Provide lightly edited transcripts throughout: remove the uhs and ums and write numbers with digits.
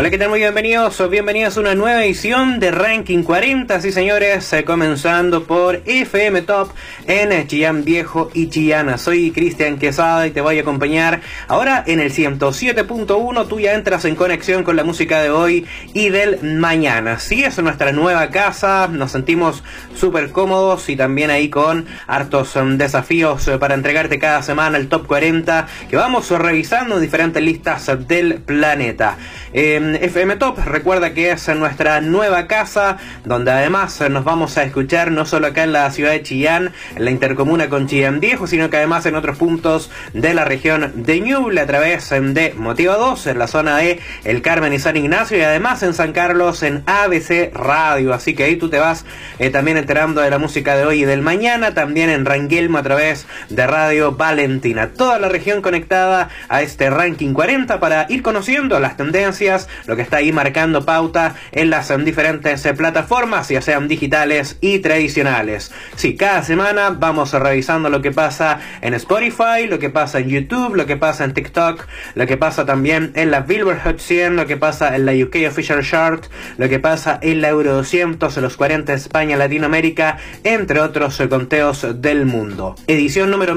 Hola, ¿qué tal? Muy bienvenidos o bienvenidas a una nueva edición de Ranking 40, sí señores, comenzando por FM Top en Chillán Viejo y Chillán. Soy Cristian Quesada y te voy a acompañar ahora en el 107.1. Tú ya entras en conexión con la música de hoy y del mañana. Sí, es nuestra nueva casa, nos sentimos súper cómodos y también ahí con hartos desafíos para entregarte cada semana el Top 40 que vamos revisando en diferentes listas del planeta. FM Top, recuerda que es nuestra nueva casa, donde además nos vamos a escuchar no solo acá en la ciudad de Chillán, en la intercomuna con Chillán Viejo, sino que además en otros puntos de la región de Ñuble, a través de Motiva 2, en la zona de El Carmen y San Ignacio, y además en San Carlos en ABC Radio. Así que ahí tú te vas también enterando de la música de hoy y del mañana, también en Ranguelmo a través de Radio Valentina. Toda la región conectada a este Ranking 40 para ir conociendo las tendencias, lo que está ahí marcando pauta en las diferentes plataformas, ya sean digitales y tradicionales. Sí, cada semana vamos revisando lo que pasa en Spotify, lo que pasa en YouTube, lo que pasa en TikTok, lo que pasa también en la Billboard Hot 100, lo que pasa en la UK Official Chart, lo que pasa en la Euro 200, en los 40 de España, Latinoamérica, entre otros conteos del mundo. Edición número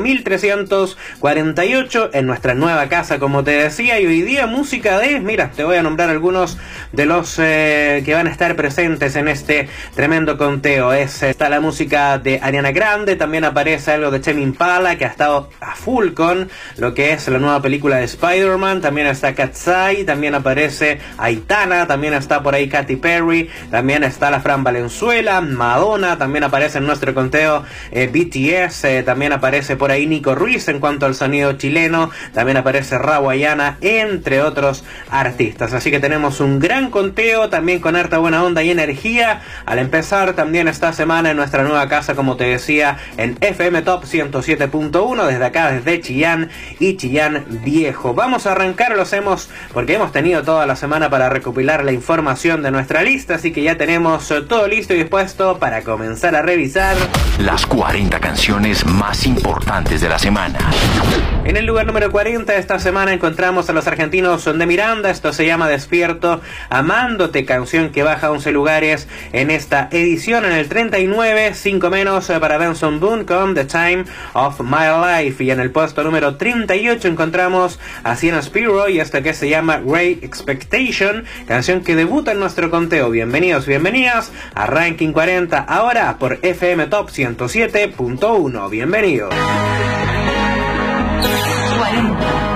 1348 en nuestra nueva casa, como te decía, y hoy día música de, mira, te voy a nombrar algunos de los que van a estar presentes en este tremendo conteo. Está la música de Ariana Grande, también aparece algo de Tame Impala, que ha estado a full con lo que es la nueva película de Spider-Man, también está Katsai, también aparece Aitana, también está por ahí Katy Perry, también está la Fran Valenzuela, Madonna, también aparece en nuestro conteo BTS, también aparece por ahí Nico Ruiz en cuanto al sonido chileno, también aparece Rawayana, entre otros artistas. Así que tenemos un gran conteo, también con harta buena onda y energía al empezar también esta semana en nuestra nueva casa, como te decía, en FM Top 107.1, desde acá, desde Chillán y Chillán Viejo. Vamos a arrancar, lo hacemos porque hemos tenido toda la semana para recopilar la información de nuestra lista, así que ya tenemos todo listo y dispuesto para comenzar a revisar las 40 canciones más importantes de la semana. En el lugar número 40 de esta semana encontramos a los argentinos de Miranda. Esto se llama Despierto Amándote, canción que baja 11 lugares en esta edición. En el 39, 5 menos para Benson Boone con The Time of My Life. Y en el puesto número 38 encontramos a Sienna Spiro y esto que se llama Great Expectation, canción que debuta en nuestro conteo. Bienvenidos, bienvenidas a Ranking 40, ahora por FM Top 107.1. Bienvenidos. 40.